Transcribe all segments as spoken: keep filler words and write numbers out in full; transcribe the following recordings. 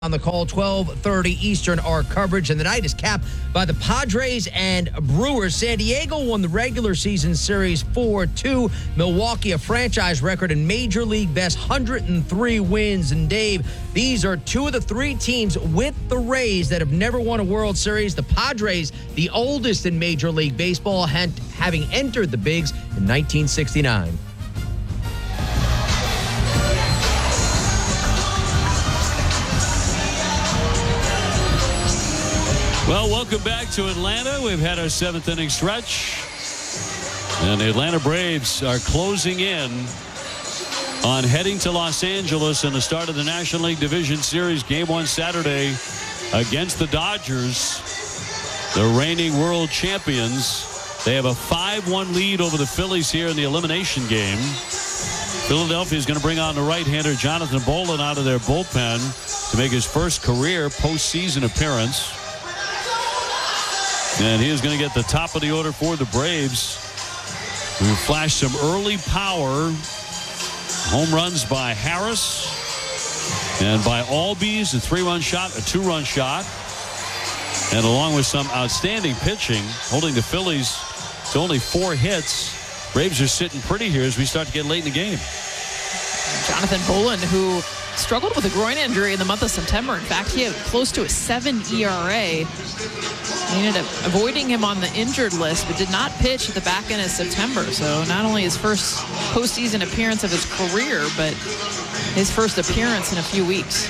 On the call, twelve thirty Eastern, our coverage. And the night is capped by the Padres and Brewers. San Diego won the regular season series four two. Milwaukee, a franchise record and Major League best, one hundred three wins. And Dave, these are two of the three teams with the Rays that have never won a World Series. The Padres, the oldest in Major League Baseball, having entered the Bigs in nineteen sixty-nine. Well, welcome back to Atlanta. We've had our seventh inning stretch. And the Atlanta Braves are closing in on heading to Los Angeles in the start of the National League Division Series. Game one Saturday against the Dodgers, the reigning world champions. They have a five one lead over the Phillies here in the elimination game. Philadelphia is going to bring on the right-hander Jonathan Bolin out of their bullpen to make his first career postseason appearance. And he is going to get the top of the order for the Braves, who flashed some early power. Home runs by Harris and by Albies, a three-run shot, a two-run shot. And along with some outstanding pitching, holding the Phillies to only four hits. Braves are sitting pretty here as we start to get late in the game. Jonathan Bolin, who struggled with a groin injury in the month of September. In fact, he had close to a seven E R A. They ended up avoiding him on the injured list, but did not pitch at the back end of September. So not only his first postseason appearance of his career, but his first appearance in a few weeks.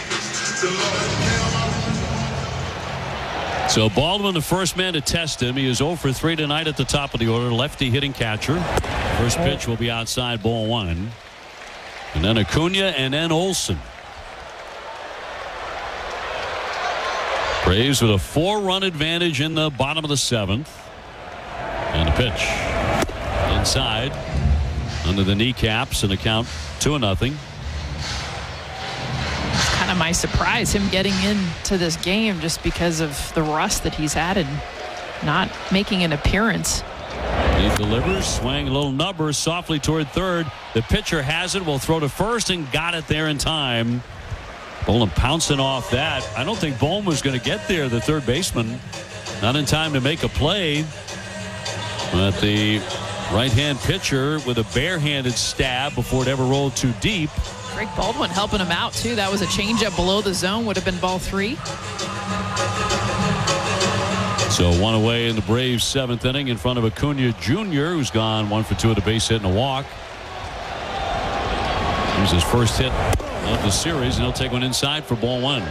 So Baldwin, the first man to test him. He is zero for three tonight at the top of the order. Lefty hitting catcher. First pitch will be outside, ball one. And then Acuna and then Olsen. Braves with a four-run advantage in the bottom of the seventh. And a pitch inside under the kneecaps, and a count two and nothing. It's kind of my surprise, him getting into this game just because of the rust that he's had and not making an appearance. He delivers, swing, a little number softly toward third. The pitcher has it, will throw to first, and got it there in time. Bolin pouncing off that. I don't think Bolin was going to get there, the third baseman. Not in time to make a play. But the right-hand pitcher with a barehanded stab before it ever rolled too deep. Greg Baldwin helping him out, too. That was a changeup below the zone. Would have been ball three. So one away in the Braves' seventh inning in front of Acuna Junior, who's gone one for two at a base hit and a walk. Here's his first hit of the series, and he'll take one inside for ball one.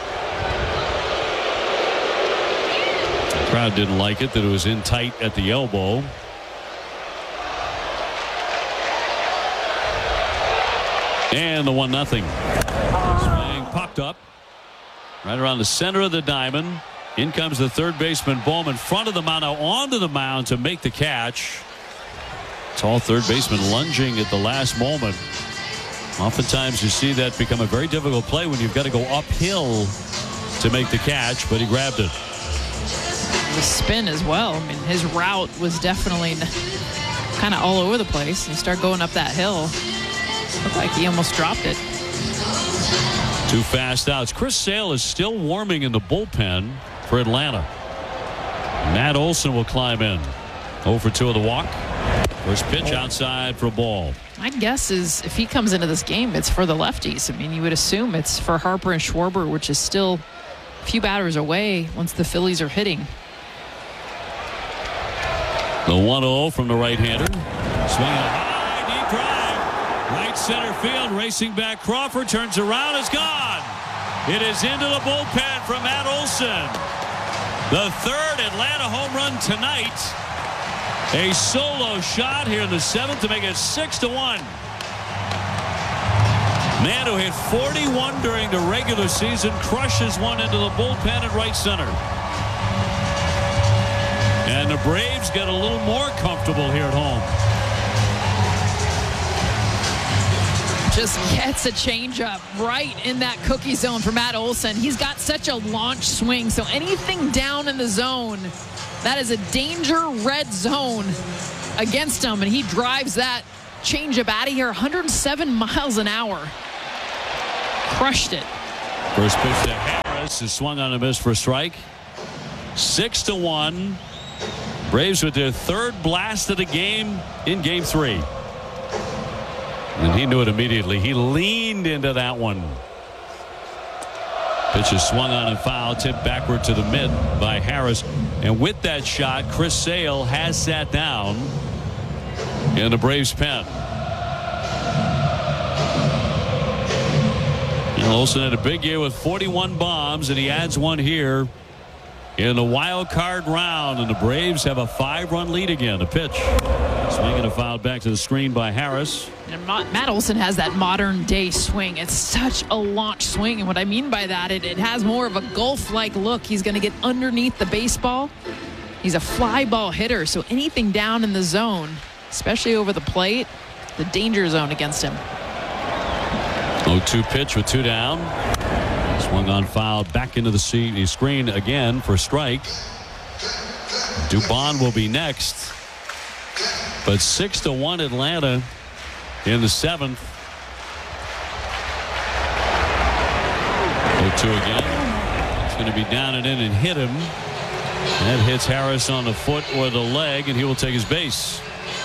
The crowd didn't like it, that it was in tight at the elbow. And the one nothing. Swing popped up right around the center of the diamond. In comes the third baseman Bohm in front of the mound, now onto the mound to make the catch. Tall third baseman lunging at the last moment. Oftentimes you see that become a very difficult play when you've got to go uphill to make the catch, but he grabbed it. The spin as well. I mean, his route was definitely kind of all over the place. He started going up that hill. Looked like he almost dropped it. Two fast outs. Chris Sale is still warming in the bullpen for Atlanta. Matt Olson will climb in. oh for two of the walk. First pitch outside for a ball. My guess is if he comes into this game, it's for the lefties. I mean, you would assume it's for Harper and Schwarber, which is still a few batters away once the Phillies are hitting. The one oh from the right-hander. Swinging a high, deep drive. Right center field, racing back. Crawford turns around, is gone. It is into the bullpen from Matt Olson. The third Atlanta home run tonight. A solo shot here in the seventh to make it six to one. Man who hit forty-one during the regular season crushes one into the bullpen at right center. And the Braves get a little more comfortable here at home. Just gets a changeup right in that cookie zone for Matt Olson. He's got such a launch swing, so anything down in the zone, that is a danger red zone against him, and he drives that changeup out of here one hundred seven miles an hour. Crushed it. First pitch to Harris is swung on a miss for a strike. Six to one. Braves with their third blast of the game in game three. And he knew it immediately. He leaned into that one. Pitch is swung on and foul, tipped backward to the mid by Harris. And with that shot, Chris Sale has sat down in the Braves pen. And Olson had a big year with forty-one bombs, and he adds one here in the wild card round, and the Braves have a five-run lead again. A pitch. Swinging a foul back to the screen by Harris. And Matt Olson has that modern-day swing. It's such a launch swing, and what I mean by that, it, it has more of a golf-like look. He's going to get underneath the baseball. He's a fly ball hitter, so anything down in the zone, especially over the plate, the danger zone against him. oh two pitch with two down. Swung on foul back into the screen again for strike. Dubon will be next. But six to one Atlanta in the seventh. oh two again. It's going to be down and in and hit him. That hits Harris on the foot or the leg, and he will take his base.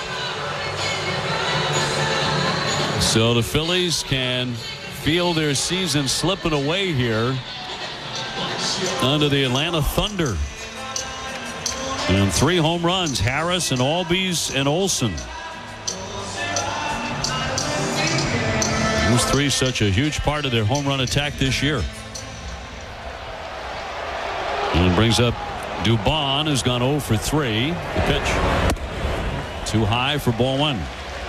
So the Phillies can feel their season slipping away here under the Atlanta Thunder. And three home runs, Harris and Albies and Olson. Those three such a huge part of their home run attack this year. And it brings up Dubon, who's gone oh for three. The pitch. Too high for ball one.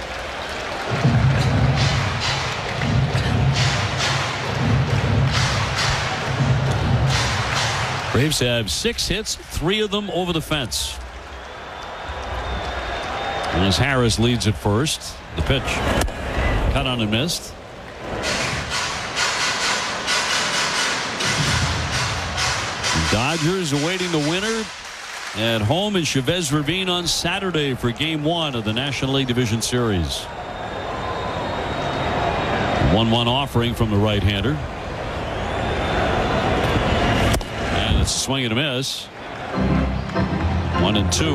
Braves have six hits, three of them over the fence. And as Harris leads at first, the pitch cut on and missed. The Dodgers awaiting the winner at home in Chavez Ravine on Saturday for game one of the National League Division Series. one one offering from the right-hander. It's a swing and a miss. One and two.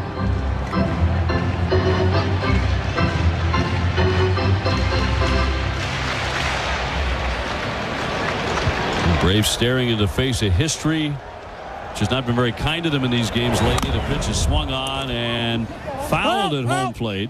The Braves staring into the face of history, which has not been very kind to them in these games lately. The pitch is swung on and fouled at home plate.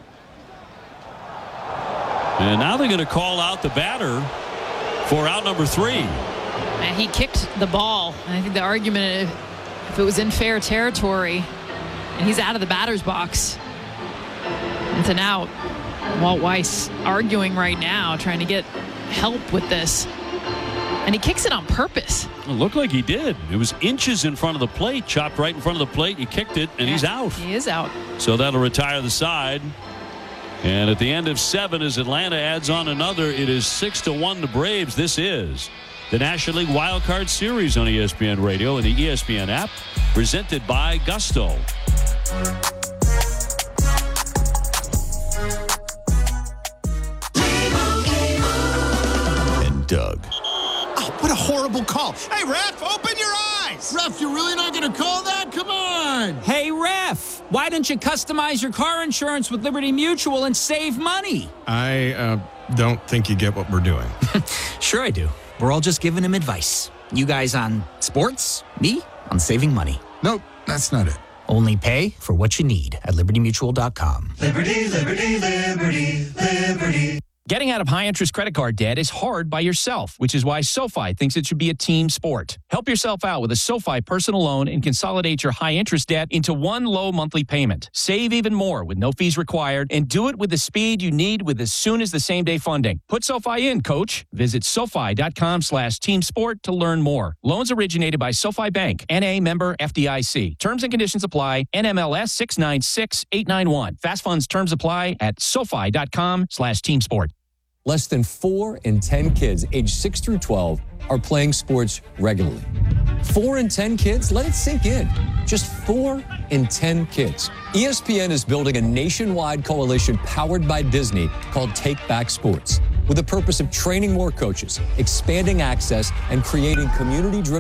And now they're going to call out the batter for out number three. And he kicked the ball. And I think the argument, if it was in fair territory and he's out of the batter's box, it's an out. Walt Weiss arguing right now, trying to get help with this. And he kicks it on purpose. It looked like he did. It was inches in front of the plate, chopped right in front of the plate. He kicked it, and yeah, he's out. He is out. So that'll retire the side. And at the end of seven, as Atlanta adds on another, it is six to one the Braves. This is the National League Wild Card Series on E S P N Radio and the E S P N app, presented by Gusto. And Doug. Oh, what a horrible call. Hey, ref, open your eyes. Ref, you're really not going to call that? Come on. Hey, ref, why don't you customize your car insurance with Liberty Mutual and save money? I uh, don't think you get what we're doing. Sure I do. We're all just giving him advice. You guys on sports, me on saving money. Nope, that's not it. Only pay for what you need at liberty mutual dot com. Liberty, liberty, liberty, liberty. Getting out of high-interest credit card debt is hard by yourself, which is why SoFi thinks it should be a team sport. Help yourself out with a SoFi personal loan and consolidate your high-interest debt into one low monthly payment. Save even more with no fees required, and do it with the speed you need with as soon as the same-day funding. Put SoFi in, coach. Visit SoFi.com slash team sport to learn more. Loans originated by SoFi Bank, N A member F D I C. Terms and conditions apply. N M L S six nine six eight nine one. Fast funds terms apply at SoFi.com slash team sport. Less than four in ten kids aged six through twelve are playing sports regularly. Four in ten kids? Let it sink in. Just four in ten kids. E S P N is building a nationwide coalition powered by Disney called Take Back Sports. with the purpose of training more coaches, expanding access, and creating community-driven